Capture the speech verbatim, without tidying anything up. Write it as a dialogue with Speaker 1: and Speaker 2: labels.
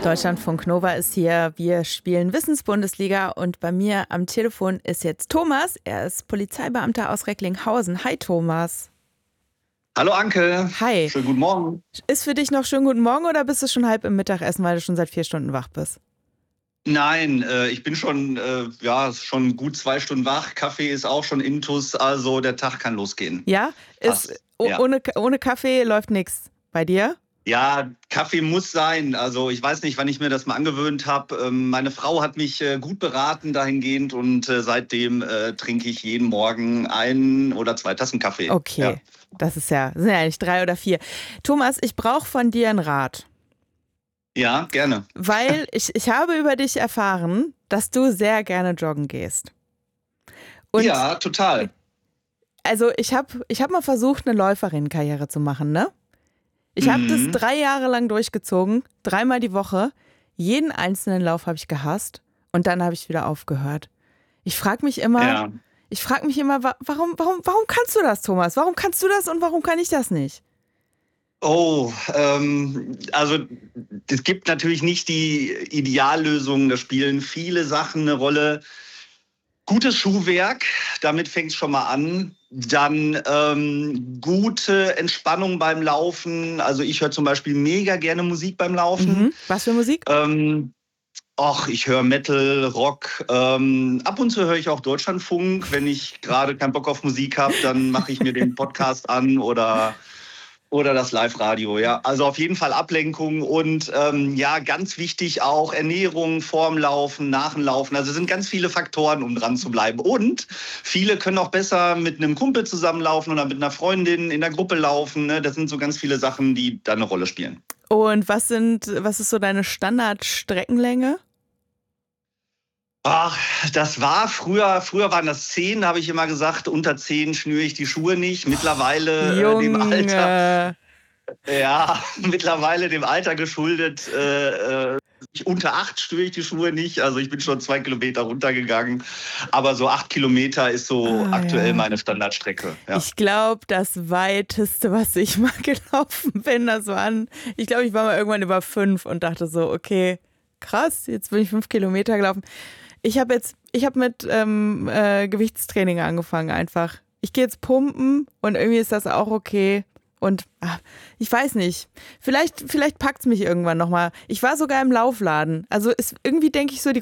Speaker 1: Deutschlandfunk Nova ist hier. Wir spielen Wissensbundesliga und bei mir am Telefon ist jetzt Thomas. Er ist Polizeibeamter aus Recklinghausen. Hi Thomas.
Speaker 2: Hallo Anke.
Speaker 1: Hi.
Speaker 2: Schönen guten Morgen.
Speaker 1: Ist für dich noch schönen guten Morgen oder bist du schon halb im Mittagessen, weil du schon seit vier Stunden wach bist?
Speaker 2: Nein, äh, ich bin schon, äh, ja, schon gut zwei Stunden wach. Kaffee ist auch schon intus, also der Tag kann losgehen.
Speaker 1: Ja? Ist, oh,
Speaker 2: ja.
Speaker 1: Ohne, ohne Kaffee läuft nichts bei dir?
Speaker 2: Ja, Kaffee muss sein. Also ich weiß nicht, wann ich mir das mal angewöhnt habe. Ähm, meine Frau hat mich äh, gut beraten dahingehend und äh, seitdem äh, trinke ich jeden Morgen ein oder zwei Tassen Kaffee.
Speaker 1: Okay,
Speaker 2: ja.
Speaker 1: Das ist ja, sind ja eigentlich drei oder vier. Thomas, ich brauche von dir einen Rat.
Speaker 2: Ja, gerne.
Speaker 1: Weil ich, ich habe über dich erfahren, dass du sehr gerne joggen gehst. Und
Speaker 2: ja, total.
Speaker 1: Also ich habe ich hab mal versucht, eine Läuferinnenkarriere zu machen, ne? Ich habe
Speaker 2: Mhm.
Speaker 1: das drei Jahre lang durchgezogen, dreimal die Woche. Jeden einzelnen Lauf habe ich gehasst und dann habe ich wieder aufgehört. Ich frage mich immer,
Speaker 2: Ja.
Speaker 1: ich frage mich immer, wa- warum, warum, warum kannst du das, Thomas? Warum kannst du das und warum kann ich das nicht?
Speaker 2: Oh, ähm, also es gibt natürlich nicht die Ideallösung. Da spielen viele Sachen eine Rolle. Gutes Schuhwerk, damit fängt es schon mal an. Dann ähm, gute Entspannung beim Laufen. Also ich höre zum Beispiel mega gerne Musik beim Laufen.
Speaker 1: Mhm. Was für Musik?
Speaker 2: Ähm, Och, ich höre Metal, Rock. Ähm, ab und zu höre ich auch Deutschlandfunk. Wenn ich gerade keinen Bock auf Musik habe, dann mache ich mir den Podcast an oder, oder das Live-Radio. Ja, also auf jeden Fall Ablenkung und ähm, ja, ganz wichtig auch Ernährung, vorm Laufen, nach dem Laufen. Also es sind ganz viele Faktoren, um dran zu bleiben. Und viele können auch besser mit einem Kumpel zusammenlaufen oder mit einer Freundin in der Gruppe laufen. Ne? Das sind so ganz viele Sachen, die da eine Rolle spielen.
Speaker 1: Und was sind, was ist so deine Standardstreckenlänge?
Speaker 2: Ach, das war früher, früher waren das zehn, habe ich immer gesagt, unter zehn schnüre ich die Schuhe nicht. Mittlerweile äh, dem Alter, ja, mittlerweile dem Alter geschuldet, äh, äh, unter acht schnüre ich die Schuhe nicht. Also ich bin schon zwei Kilometer runtergegangen. Aber so acht Kilometer ist so
Speaker 1: Ah,
Speaker 2: aktuell
Speaker 1: ja.
Speaker 2: meine Standardstrecke. Ja.
Speaker 1: Ich glaube, das weiteste, was ich mal gelaufen bin, das waren, ich glaube, ich war mal irgendwann über fünf und dachte so, okay, krass, jetzt bin ich fünf Kilometer gelaufen. Ich habe jetzt, ich habe mit ähm, äh, Gewichtstraining angefangen einfach. Ich gehe jetzt pumpen und irgendwie ist das auch okay. Und ach, ich weiß nicht, vielleicht, vielleicht packt es mich irgendwann nochmal. Ich war sogar im Laufladen. Also es, irgendwie denke ich so, die